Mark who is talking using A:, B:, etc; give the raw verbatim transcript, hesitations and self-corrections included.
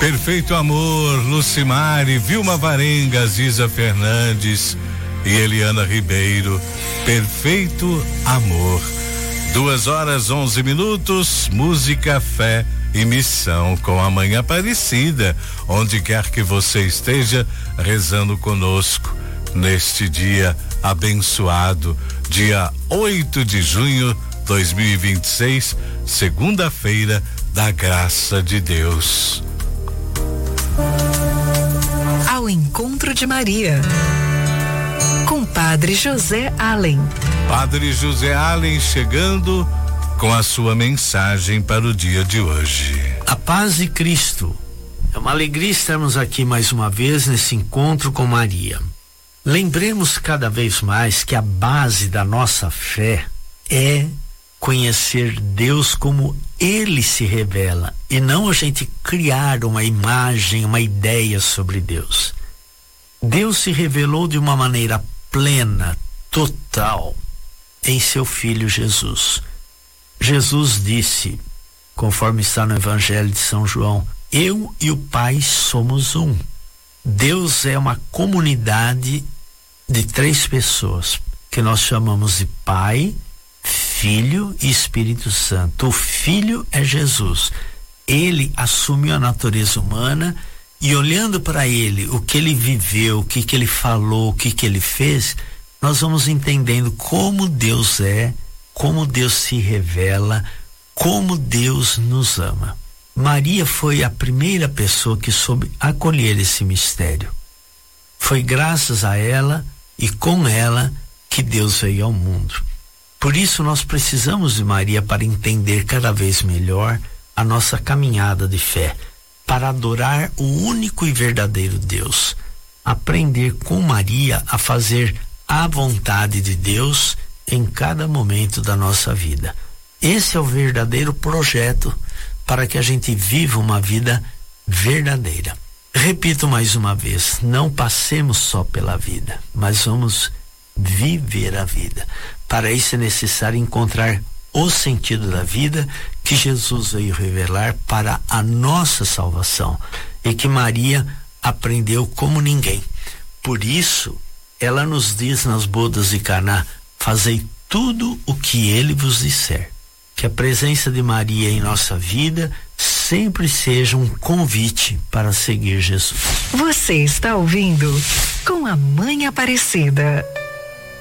A: Perfeito Amor, Lucimari, Vilma Varengas, Isa Fernandes e Eliana Ribeiro. Perfeito Amor. Duas horas, onze minutos, música, fé e missão com a Mãe Aparecida, onde quer que você esteja rezando conosco neste dia abençoado, dia oito de junho de dois mil e vinte e seis, segunda-feira da graça de Deus.
B: Ao encontro de Maria, com Padre José Allen.
A: Padre José Allen chegando com a sua mensagem para o dia de hoje.
C: A paz de Cristo. É uma alegria estarmos aqui mais uma vez nesse encontro com Maria. Lembremos cada vez mais que a base da nossa fé é conhecer Deus como Ele se revela e não a gente criar uma imagem, uma ideia sobre Deus. Deus se revelou de uma maneira plena, total, em seu Filho Jesus. Jesus disse, conforme está no Evangelho de São João, eu e o Pai somos um. Deus é uma comunidade de três pessoas, que nós chamamos de Pai, Filho e Espírito Santo. O Filho é Jesus. Ele assumiu a natureza humana e, olhando para ele, o que ele viveu, o que que ele falou, o que que ele fez, nós vamos entendendo como Deus é, como Deus se revela, como Deus nos ama. Maria foi a primeira pessoa que soube acolher esse mistério. Foi graças a ela e com ela que Deus veio ao mundo. Por isso nós precisamos de Maria para entender cada vez melhor a nossa caminhada de fé, para adorar o único e verdadeiro Deus. Aprender com Maria a fazer a vontade de Deus em cada momento da nossa vida. Esse é o verdadeiro projeto para que a gente viva uma vida verdadeira. Repito mais uma vez, não passemos só pela vida, mas vamos viver a vida. Para isso é necessário encontrar o sentido da vida que Jesus veio revelar para a nossa salvação e que Maria aprendeu como ninguém. Por isso, ela nos diz nas bodas de Caná, fazei tudo o que ele vos disser. Que a presença de Maria em nossa vida sempre seja um convite para seguir Jesus.
B: Você está ouvindo Com a Mãe Aparecida.